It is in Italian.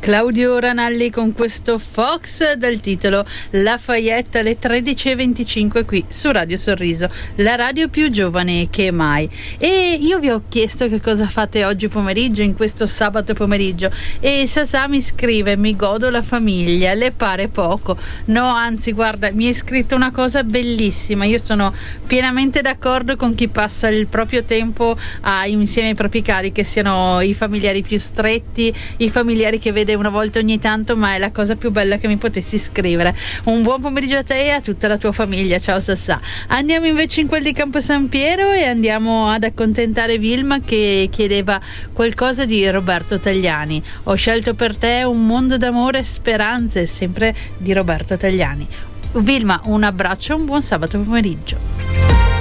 Claudio Ranalli con questo Fox dal titolo Lafayette alle 13:25 qui su Radio Sorriso, la radio più giovane che mai. E io vi ho chiesto che cosa fate oggi pomeriggio, in questo sabato pomeriggio, e Sasà mi scrive: mi godo la famiglia. Le pare poco? No, anzi, guarda, mi hai scritto una cosa bellissima. Io sono pienamente d'accordo con chi passa il proprio tempo insieme ai propri cari, che siano i familiari più stretti, i familiari che vede una volta ogni tanto, ma è la cosa più bella che mi potessi scrivere. Un buon pomeriggio a te e a tutta la tua famiglia. Ciao Sassà. Andiamo invece in quel di Campo San Piero e andiamo ad accontentare Vilma, che chiedeva qualcosa di Roberto Tagliani. Ho scelto per te Un mondo d'amore e speranze, sempre di Roberto Tagliani. Vilma, un abbraccio, un buon sabato pomeriggio.